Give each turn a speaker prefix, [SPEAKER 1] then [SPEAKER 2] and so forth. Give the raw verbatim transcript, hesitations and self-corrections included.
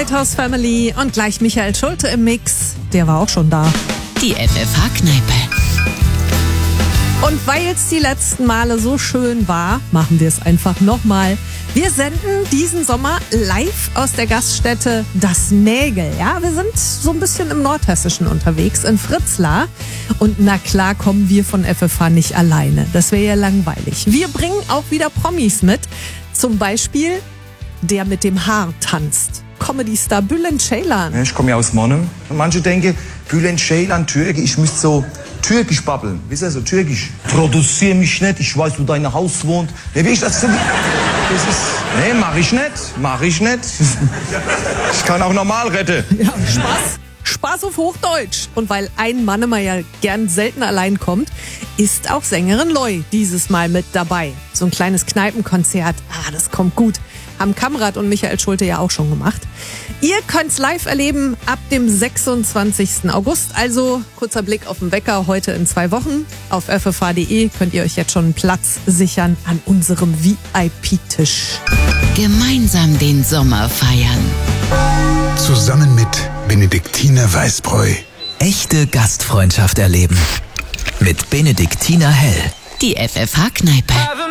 [SPEAKER 1] Lighthouse Family und gleich Michael Schulte im Mix. Der war auch schon da.
[SPEAKER 2] Die F F H-Kneipe.
[SPEAKER 1] Und weil es die letzten Male so schön war, machen wir es einfach nochmal. Wir senden diesen Sommer live aus der Gaststätte Das Nägel. Ja, wir sind so ein bisschen im Nordhessischen unterwegs, in Fritzlar. Und na klar kommen wir von F F H nicht alleine. Das wäre ja langweilig. Wir bringen auch wieder Promis mit. Zum Beispiel der mit dem Haar tanzt. Comedy-Star Bülent Ceylan.
[SPEAKER 3] Ich komme ja aus Monum. Und manche denken, Bülent Ceylan, Türke, ich müsste so türkisch babbeln. Wisst ihr, so türkisch. Produziere mich nicht, ich weiß, wo dein Haus wohnt. Nee, wie ich das, das ist, nee, mach ich nicht, mach ich nicht. Ich kann auch normal retten.
[SPEAKER 1] Ja, Spaß. Spaß auf Hochdeutsch. Und weil ein Mann immer ja gern selten allein kommt, ist auch Sängerin Loi dieses Mal mit dabei. So ein kleines Kneipenkonzert. Ah, das kommt gut. Haben Kamrat und Michael Schulte ja auch schon gemacht. Ihr könnt's live erleben ab dem sechsundzwanzigsten August. Also kurzer Blick auf den Wecker heute in zwei Wochen. Auf f f h punkt d e könnt ihr euch jetzt schon einen Platz sichern an unserem V I P-Tisch.
[SPEAKER 2] Gemeinsam den Sommer feiern.
[SPEAKER 4] Zusammen mit Benediktiner Weißbräu.
[SPEAKER 5] Echte Gastfreundschaft erleben. Mit Benediktiner Hell.
[SPEAKER 2] Die F F H-Kneipe.